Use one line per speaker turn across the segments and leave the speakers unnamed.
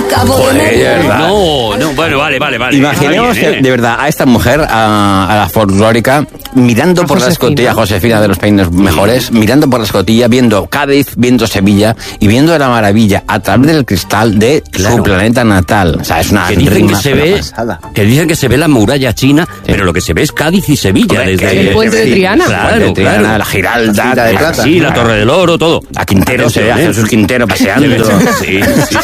cabo de media hora.
No, bueno, vale.
Imaginemos de verdad a esta mujer, a la folclórica, mirando por la escotilla, Josefina de los peines mejores, mirando por la escotilla, viendo Cádiz, viendo Sevilla y viendo la maravilla a través del cristal de su planeta natal. O sea, es una
que dicen que se ve la muralla china, pero lo que se ve es Cádiz y Sevilla.
El puente de Triana.
Claro. La Giralda,
de plata.
Sí, la Torre del Oro, todo.
A Quintero se ve a Jesús Quintero paseando.
Sí.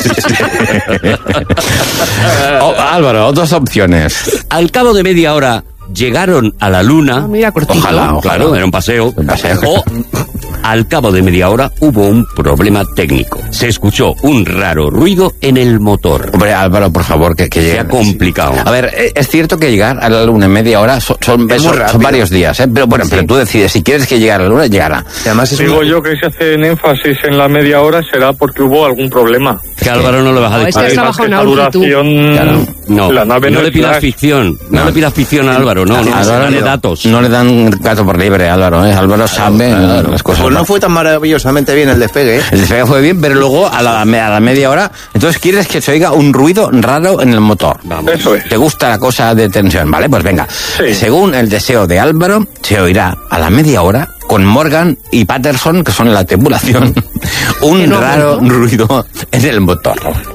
Álvaro, otras opciones.
Al cabo de media hora llegaron a la Luna.
Mira, cortito.
Ojalá.
Claro, era un paseo. O al cabo de media hora hubo un problema técnico. Se escuchó un raro ruido en el motor.
Hombre, Álvaro, por favor, que llegue.
Se ha complicado.
A ver, es cierto que llegar a la Luna en media hora son varios días, ¿eh? Pero bueno, pero tú decides, si quieres que llegue a la Luna, llegará.
Y además
Digo yo que si hacen énfasis en la media hora será porque hubo algún problema.
Que Álvaro no le vas a decir.
Además que esa duración,
no,
la nave
no le pidas ficción. No le pidas ficción a Álvaro, no dale datos.
No le dan gato por libre, Álvaro, ¿eh? Álvaro sabe las cosas.
Pues no fue tan maravillosamente bien el despegue, ¿eh?
El despegue fue bien, pero luego a la media hora, entonces quieres que se oiga un ruido raro en el motor.
Vamos.
Eso es.
¿Te gusta la cosa de tensión? Vale, pues venga.
Sí.
Según el deseo de Álvaro, se oirá a la media hora, con Morgan y Patterson, que son la tripulación, un raro ruido en el motor.